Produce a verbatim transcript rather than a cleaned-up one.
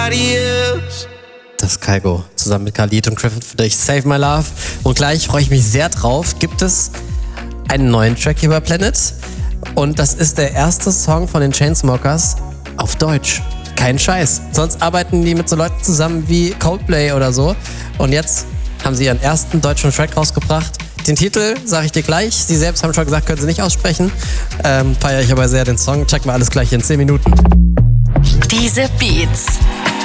Das ist Kygo zusammen mit Khalid und Griffin für dich. Save My Love. Und gleich freue ich mich sehr drauf. Gibt es einen neuen Track hier bei Planet? Und das ist der erste Song von den Chainsmokers auf Deutsch. Kein Scheiß. Sonst arbeiten die mit so Leuten zusammen wie Coldplay oder so. Und jetzt haben sie ihren ersten deutschen Track rausgebracht. Den Titel sage ich dir gleich. Sie selbst haben schon gesagt, können sie nicht aussprechen. Ähm, feiere ich aber sehr den Song. Checken wir alles gleich in zehn Minuten. Diese Beats.